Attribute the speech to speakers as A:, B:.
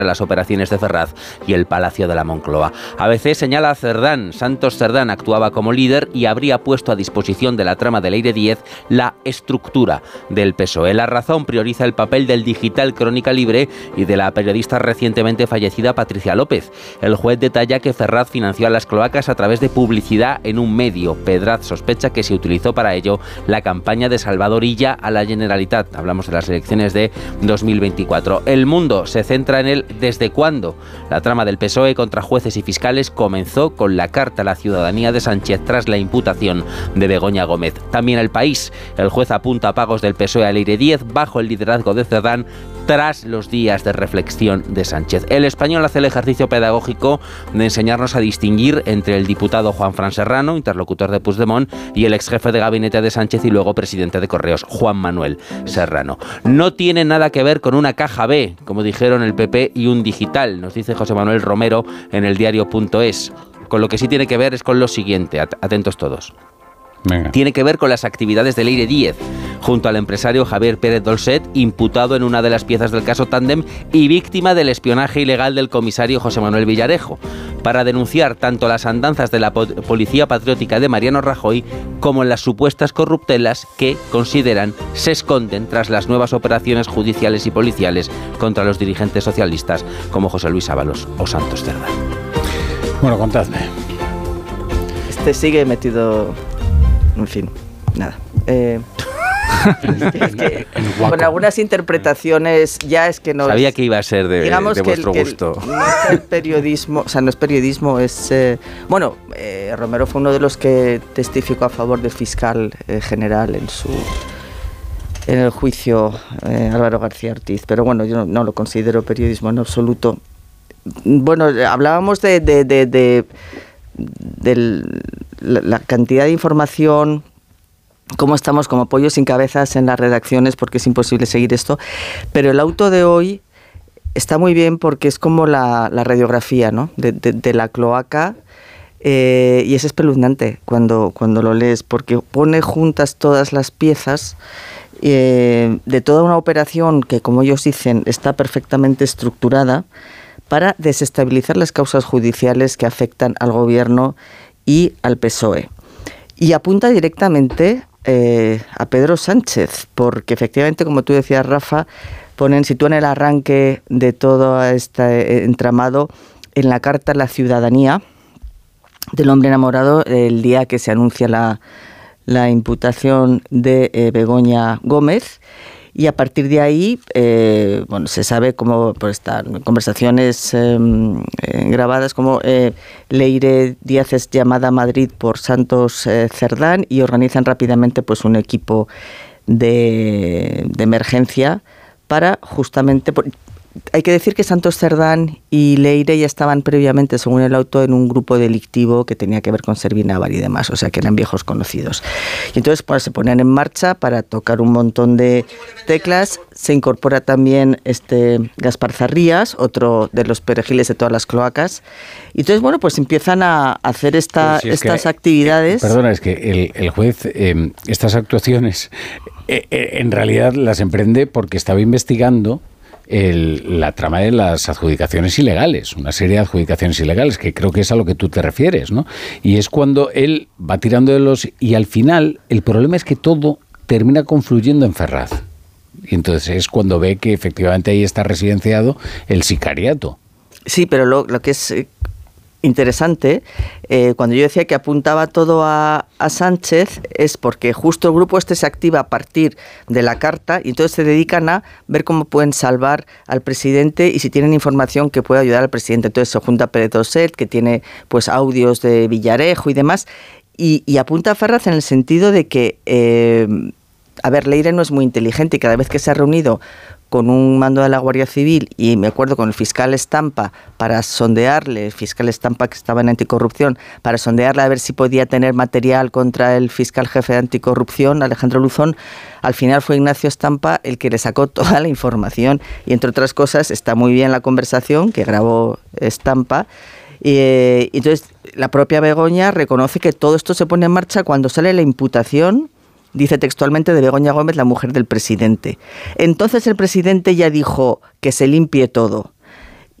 A: las operaciones de Ferraz y el Palacio de la Moncloa. ABC señala a Cerdán. Santos Cerdán actuaba como líder y habría puesto a disposición de la trama de Leire Díez la estructura del PSOE. La Razón prioriza el papel del digital Crónica Libre y de la periodista recientemente fallecida Patricia López. El juez detalla que Ferraz financió a las cloacas a través de publicidad en un medio. Pedraz sospecha que se utilizó para ello la campaña de Salvador Illa a la Generalitat. Hablamos de las elecciones de 2024. El Mundo se centra en el ¿desde cuándo? La trama del PSOE contra jueces y fiscales comenzó con la carta a la ciudadanía de Sánchez tras la imputación de Begoña Gómez. También El País. El juez apunta a pagos del PSOE a Leire Díez bajo el liderazgo de Cerdán tras los días de reflexión de Sánchez. El Español hace el ejercicio pedagógico de enseñarnos a distinguir entre el diputado Juanfran Serrano, interlocutor de Puigdemont, y el exjefe de gabinete de Sánchez y luego presidente de Correos, Juan Manuel Serrano. No tiene nada que ver con una caja B, como dijeron el PP, y un digital, nos dice José Manuel Romero en el diario.es. Con lo que sí tiene que ver es con lo siguiente, atentos todos. Venga. Tiene que ver con las actividades de Leire Díez, junto al empresario Javier Pérez Dolcet, imputado en una de las piezas del caso Tándem y víctima del espionaje ilegal del comisario José Manuel Villarejo, para denunciar tanto las andanzas de la policía patriótica de Mariano Rajoy como las supuestas corruptelas que, consideran, se esconden tras las nuevas operaciones judiciales y policiales contra los dirigentes socialistas como José Luis Ábalos o Santos Cerdán.
B: Bueno, contadme.
C: Sigue metido... En fin, nada. Es que con algunas interpretaciones ya es que no...
A: Sabía que iba a ser de vuestro gusto.
C: No es el periodismo, o sea, no es periodismo, es... Romero fue uno de los que testificó a favor del fiscal general en el juicio Álvaro García Ortiz, pero bueno, yo no lo considero periodismo en absoluto. Bueno, hablábamos de la cantidad de información, cómo estamos como pollos sin cabezas en las redacciones, porque es imposible seguir esto, pero el auto de hoy está muy bien porque es como la radiografía, ¿no? de la cloaca, y es espeluznante cuando lo lees, porque pone juntas todas las piezas de toda una operación que, como ellos dicen, está perfectamente estructurada para desestabilizar las causas judiciales que afectan al gobierno y al PSOE. Y apunta directamente a Pedro Sánchez, porque efectivamente, como tú decías, Rafa, sitúan el arranque de todo este entramado en la carta a la ciudadanía del hombre enamorado, el día que se anuncia la imputación de Begoña Gómez. Y a partir de ahí, se sabe cómo están conversaciones grabadas, como Leire Díez es llamada a Madrid por Santos Cerdán y organizan rápidamente un equipo de emergencia para justamente... Hay que decir que Santos Cerdán y Leire ya estaban previamente, según el auto, en un grupo delictivo que tenía que ver con Servinávar y demás, o sea que eran viejos conocidos. Y entonces se ponen en marcha para tocar un montón de teclas. Se incorpora también Gaspar Zarrías, otro de los perejiles de todas las cloacas. Y entonces, empiezan a hacer estas actividades.
B: Perdona, es que el juez, estas actuaciones, en realidad las emprende porque estaba investigando la trama de las adjudicaciones ilegales, una serie de adjudicaciones ilegales, que creo que es a lo que tú te refieres, ¿no? Y es cuando él va tirando de y al final el problema es que todo termina confluyendo en Ferraz. Y entonces es cuando ve que efectivamente ahí está residenciado el sicariato.
C: Sí, pero lo que es interesante, cuando yo decía que apuntaba todo a Sánchez, es porque justo el grupo se activa a partir de la carta y entonces se dedican a ver cómo pueden salvar al presidente y si tienen información que pueda ayudar al presidente. Entonces se junta Pérez Dolcet, que tiene audios de Villarejo y demás, y apunta a Ferraz en el sentido de que, Leire no es muy inteligente y cada vez que se ha reunido con un mando de la Guardia Civil, y me acuerdo con el fiscal Estampa, para sondearle, el fiscal Estampa que estaba en anticorrupción, para sondearle a ver si podía tener material contra el fiscal jefe de anticorrupción, Alejandro Luzón, al final fue Ignacio Estampa el que le sacó toda la información, y entre otras cosas está muy bien la conversación que grabó Estampa. Entonces la propia Begoña reconoce que todo esto se pone en marcha cuando sale la imputación, dice textualmente, de Begoña Gómez, la mujer del presidente. Entonces el presidente ya dijo que se limpie todo.